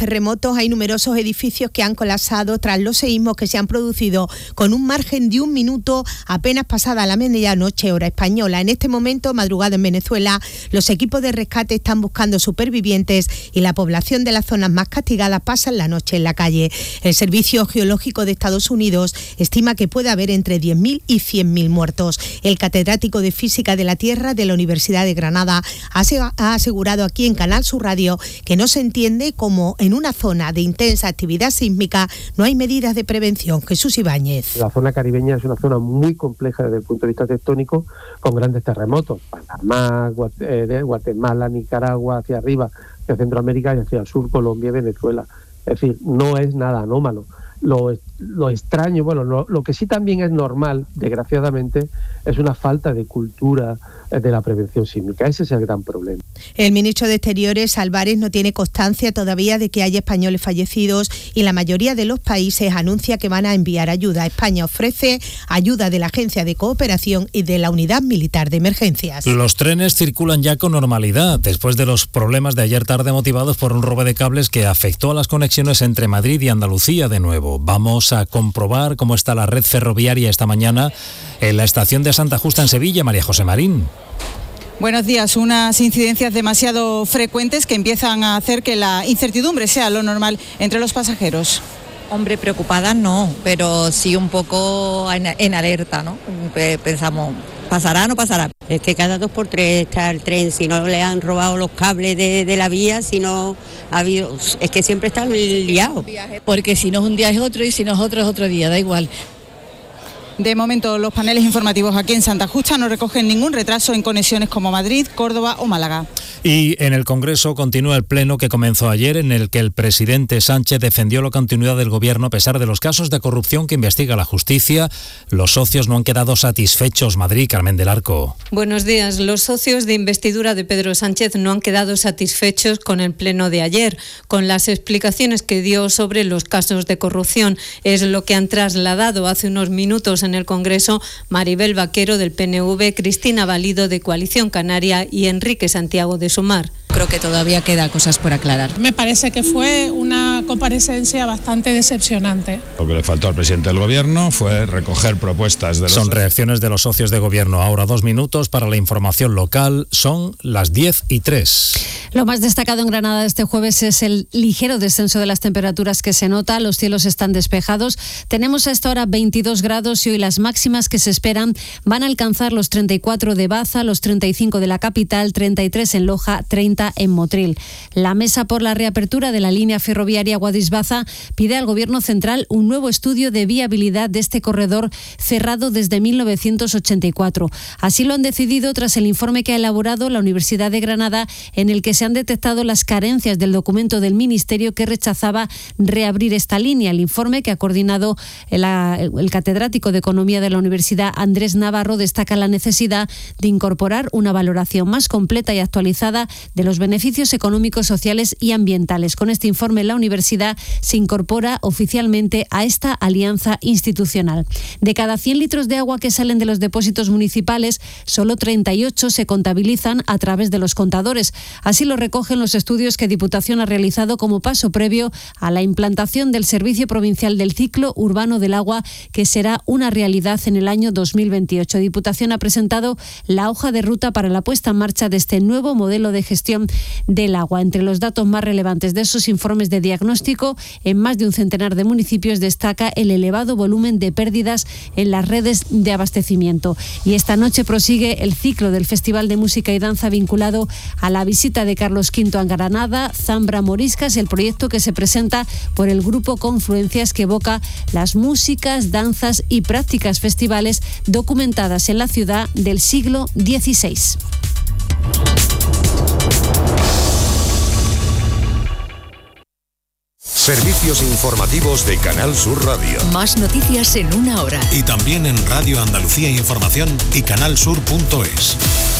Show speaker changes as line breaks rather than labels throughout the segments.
terremotos hay numerosos edificios que han colapsado tras los seísmos que se han producido con un margen de 1 minuto apenas pasada la medianoche hora española. En este momento, madrugada en Venezuela, los equipos de rescate están buscando supervivientes y la población de las zonas más castigadas pasan la noche en la calle. El Servicio Geológico de Estados Unidos estima que puede haber entre 10.000 y 100.000 muertos. El catedrático de Física de la Tierra de la Universidad de Granada ha asegurado aquí en Canal Sur Radio que no se entiende cómo en una zona de intensa actividad sísmica no hay medidas de prevención. Jesús Ibáñez.
La zona caribeña es una zona muy compleja desde el punto de vista tectónico, con grandes terremotos. Panamá, Guatemala, Nicaragua, hacia arriba, hacia Centroamérica y hacia el sur, Colombia y Venezuela. Es decir, no es nada anómalo. Lo extraño, lo que sí también es normal, desgraciadamente, es una falta de cultura de la prevención sísmica. Ese es el gran problema.
El ministro de Exteriores, Álvarez, no tiene constancia todavía de que haya españoles fallecidos y la mayoría de los países anuncia que van a enviar ayuda. España ofrece ayuda de la Agencia de Cooperación y de la Unidad Militar de Emergencias.
Los trenes circulan ya con normalidad después de los problemas de ayer tarde motivados por un robo de cables que afectó a las conexiones entre Madrid y Andalucía de nuevo. Vamos a comprobar cómo está la red ferroviaria esta mañana en la estación de Santa Justa en Sevilla. María José Marín.
Buenos días. Unas incidencias demasiado frecuentes que empiezan a hacer que la incertidumbre sea lo normal entre los pasajeros.
Hombre, preocupadas no, pero sí un poco en alerta, ¿no? Pensamos, ¿pasará o no pasará?
Es que cada 2 por 3 está el tren, si no le han robado los cables de la vía, si no ha habido... Es que siempre está liado.
Porque si no es un día es otro y si no es otro día, da igual.
De momento, los paneles informativos aquí en Santa Justa no recogen ningún retraso en conexiones como Madrid, Córdoba o Málaga.
Y en el Congreso continúa el pleno que comenzó ayer, en el que el presidente Sánchez defendió la continuidad del gobierno a pesar de los casos de corrupción que investiga la justicia. Los socios no han quedado satisfechos. Madrid, Carmen del Arco.
Buenos días. Los socios de investidura de Pedro Sánchez no han quedado satisfechos con el pleno de ayer, con las explicaciones que dio sobre los casos de corrupción. Es lo que han trasladado hace unos minutos en el Congreso Maribel Vaquero del PNV, Cristina Valido de Coalición Canaria y Enrique Santiago de Sumar.
Creo que todavía queda cosas por aclarar.
Me parece que fue una comparecencia bastante decepcionante.
Lo que le faltó al presidente del gobierno fue recoger propuestas de los...
Son reacciones de los socios de gobierno. Ahora 2 minutos para la información local. Son las 10:03.
Lo más destacado en Granada este jueves es el ligero descenso de las temperaturas que se nota. Los cielos están despejados. Tenemos a esta hora 22 grados y hoy las máximas que se esperan van a alcanzar los 34 de Baza, los 35 de la capital, 33 en Loja, 30 en Motril. La Mesa por la Reapertura de la línea ferroviaria Guadix-Baza pide al Gobierno central un nuevo estudio de viabilidad de este corredor cerrado desde 1984. Así lo han decidido tras el informe que ha elaborado la Universidad de Granada, en el que se han detectado las carencias del documento del Ministerio que rechazaba reabrir esta línea. El informe, que ha coordinado el catedrático de Economía de la Universidad, Andrés Navarro, destaca la necesidad de incorporar una valoración más completa y actualizada de los beneficios económicos, sociales y ambientales. Con este informe, la universidad se incorpora oficialmente a esta alianza institucional. De cada 100 litros de agua que salen de los depósitos municipales, solo 38 se contabilizan a través de los contadores. Así lo recogen los estudios que Diputación ha realizado como paso previo a la implantación del Servicio Provincial del Ciclo Urbano del Agua, que será una realidad en el año 2028. Diputación ha presentado la hoja de ruta para la puesta en marcha de este nuevo modelo de gestión del agua. Entre los datos más relevantes de esos informes de diagnóstico, en más de un centenar de municipios destaca el elevado volumen de pérdidas en las redes de abastecimiento. Y esta noche prosigue el ciclo del Festival de Música y Danza vinculado a la visita de Carlos V a Granada. Zambra Moriscas, el proyecto que se presenta por el grupo Confluencias, que evoca las músicas, danzas y prácticas festivales documentadas en la ciudad del siglo XVI.
Servicios informativos de Canal Sur Radio.
Más noticias en una hora.
Y también en Radio Andalucía Información y canalsur.es.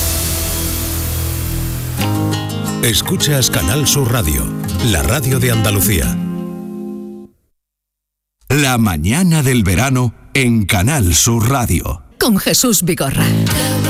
Escuchas Canal Sur Radio, la radio de Andalucía. La mañana del verano en Canal Sur Radio.
Con Jesús Vigorra.